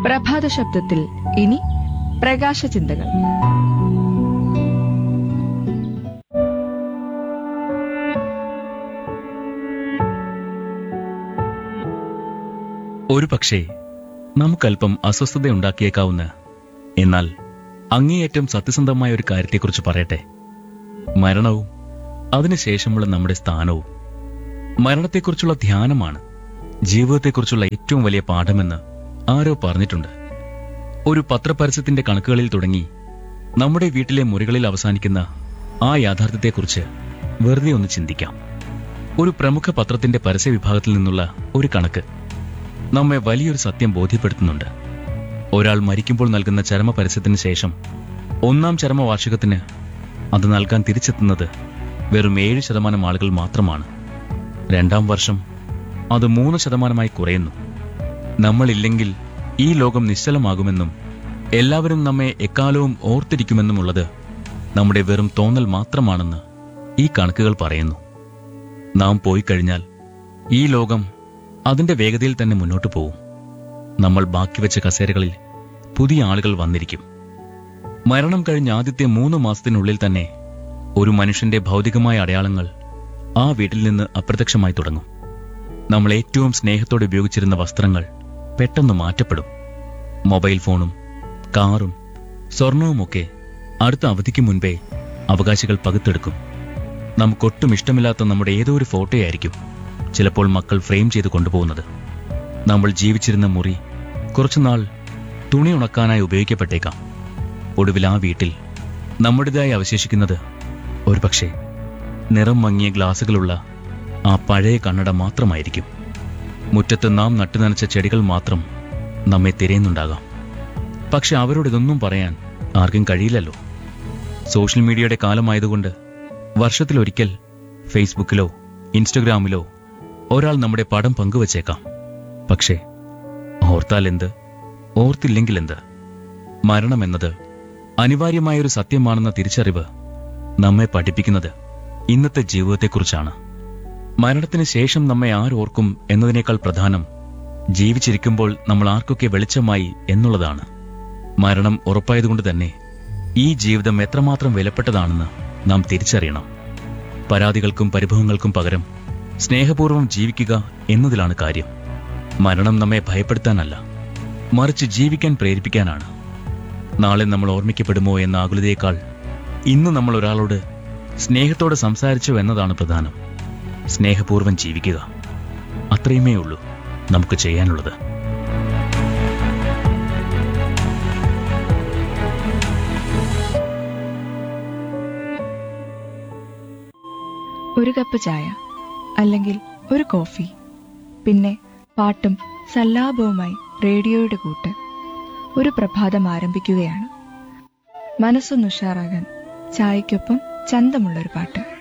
പ്രഭാത ശബ്ദത്തിൽ ഇനി പ്രകാശ ചിന്തകൾ. ഒരു പക്ഷേ നമുക്കല്പം അസ്വസ്ഥതയുണ്ടാക്കിയേക്കാവുന്ന എന്നാൽ അങ്ങേയറ്റം സത്യസന്ധമായ ഒരു കാര്യത്തെക്കുറിച്ച് പറയട്ടെ. മരണവും അതിനുശേഷമുള്ള നമ്മുടെ സ്ഥാനവും. മരണത്തെക്കുറിച്ചുള്ള ധ്യാനമാണ് ജീവിതത്തെക്കുറിച്ചുള്ള ഏറ്റവും വലിയ പാഠമെന്ന് ആരോ പറഞ്ഞിട്ടുണ്ട്. ഒരു പത്രപരസ്യത്തിന്റെ കണക്കുകളിൽ തുടങ്ങി നമ്മുടെ വീട്ടിലെ മുറികളിൽ അവസാനിക്കുന്ന ആ യാഥാർത്ഥ്യത്തെക്കുറിച്ച് വെറുതെ ഒന്ന് ചിന്തിക്കാം. ഒരു പ്രമുഖ പത്രത്തിന്റെ പരസ്യ വിഭാഗത്തിൽ നിന്നുള്ള ഒരു കണക്ക് നമ്മെ വലിയൊരു സത്യം ബോധ്യപ്പെടുത്തുന്നുണ്ട്. ഒരാൾ മരിക്കുമ്പോൾ നൽകുന്ന ചരമ പരസ്യത്തിന് ശേഷം 1-ാം ചരമവാർഷികത്തിന് അത് നൽകാൻ തിരിച്ചെത്തുന്നത് വെറും 7% ആളുകൾ മാത്രമാണ്. 2-ാം വർഷം അത് 3% കുറയുന്നു. നമ്മളില്ലെങ്കിൽ ഈ ലോകം നിശ്ചലമാകുമെന്നും എല്ലാവരും നമ്മെ എക്കാലവും ഓർത്തിരിക്കുമെന്നുമുള്ളത് നമ്മുടെ വെറും തോന്നൽ മാത്രമാണെന്ന് ഈ കണക്കുകൾ പറയുന്നു. നാം പോയി കഴിഞ്ഞാൽ ഈ ലോകം അതിന്റെ വേഗതയിൽ തന്നെ മുന്നോട്ടു പോവും. നമ്മൾ ബാക്കി വെച്ച കസേരകളിൽ പുതിയ ആളുകൾ വന്നിരിക്കും. മരണം കഴിഞ്ഞ ആദ്യത്തെ 3 മാസത്തിനുള്ളിൽ തന്നെ ഒരു മനുഷ്യന്റെ ഭൗതികമായ അടയാളങ്ങൾ ആ വീട്ടിൽ നിന്ന് അപ്രത്യക്ഷമായി തുടങ്ങും. നമ്മൾ ഏറ്റവും സ്നേഹത്തോടെ ഉപയോഗിച്ചിരുന്ന വസ്ത്രങ്ങൾ പെട്ടെന്ന് മാറ്റപ്പെടും. മൊബൈൽ ഫോണും കാറും സ്വർണവുമൊക്കെ അടുത്ത അവധിക്ക് മുൻപേ അവകാശികൾ പകുത്തെടുക്കും. നമുക്കൊട്ടും ഇഷ്ടമില്ലാത്ത നമ്മുടെ ഏതോ ഒരു ഫോട്ടോയായിരിക്കും ചിലപ്പോൾ മക്കൾ ഫ്രെയിം ചെയ്ത് കൊണ്ടുപോകുന്നത്. നമ്മൾ ജീവിച്ചിരുന്ന മുറി കുറച്ചുനാൾ തുണി ഉണക്കാനായി ഉപയോഗിക്കപ്പെട്ടേക്കാം. ഒടുവിൽ ആ വീട്ടിൽ നമ്മുടേതായി അവശേഷിക്കുന്നത് ഒരുപക്ഷെ നിറം മങ്ങിയ ഗ്ലാസുകളുള്ള ആ പഴയ കണ്ണട മാത്രമായിരിക്കും. മുറ്റത്ത് നാം നട്ടുനനച്ച ചെടികൾ മാത്രം നമ്മെ തിരയുന്നുണ്ടാകാം. പക്ഷെ അവരോട് ഇതൊന്നും പറയാൻ ആർക്കും കഴിയില്ലല്ലോ. സോഷ്യൽ മീഡിയയുടെ കാലമായതുകൊണ്ട് വർഷത്തിലൊരിക്കൽ ഫേസ്ബുക്കിലോ ഇൻസ്റ്റഗ്രാമിലോ ഒരാൾ നമ്മുടെ പടം പങ്കുവച്ചേക്കാം. പക്ഷേ ഓർത്താൽ എന്ത്, ഓർത്തില്ലെങ്കിൽ എന്ത്? മരണമെന്നത് അനിവാര്യമായൊരു സത്യമാണെന്ന തിരിച്ചറിവ് നമ്മെ പഠിപ്പിക്കുന്നത് ഇന്നത്തെ ജീവിതത്തെക്കുറിച്ചാണ്. മരണത്തിന് ശേഷം നമ്മെ ആരോർക്കും എന്നതിനേക്കാൾ പ്രധാനം ജീവിച്ചിരിക്കുമ്പോൾ നമ്മൾ ആർക്കൊക്കെ വെളിച്ചമായി എന്നുള്ളതാണ്. മരണം ഉറപ്പായതുകൊണ്ട് തന്നെ ഈ ജീവിതം എത്രമാത്രം വിലപ്പെട്ടതാണെന്ന് നാം തിരിച്ചറിയണം. പരാതികൾക്കും പരിഭവങ്ങൾക്കും പകരം സ്നേഹപൂർവ്വം ജീവിക്കുക എന്നതിലാണ് കാര്യം. മരണം നമ്മെ ഭയപ്പെടുത്താനല്ല, മറിച്ച് ജീവിക്കാൻ പ്രേരിപ്പിക്കാനാണ്. നാളെ നമ്മൾ ഓർമ്മിക്കപ്പെടുമോ എന്ന ആകുലതയേക്കാൾ ഇന്ന് നമ്മൾ ഒരാളോട് സ്നേഹത്തോടെ സംസാരിച്ചു എന്നതാണ് പ്രധാനം. സ്നേഹപൂർവ്വം ജീവിക്കുക, അത്രയുമേ ഉള്ളൂ നമുക്ക് ചെയ്യാനുള്ളത്. ഒരു കപ്പ് ചായ അല്ലെങ്കിൽ ഒരു കോഫി, പിന്നെ പാട്ടും സല്ലാപവുമായി റേഡിയോയുടെ കൂട്ട്. ഒരു പ്രഭാതം ആരംഭിക്കുകയാണ്. മനസ്സൊന്ന് ഉഷാറാകാൻ ചായയ്ക്കൊപ്പം ചന്തമുള്ളൊരു പാട്ട്.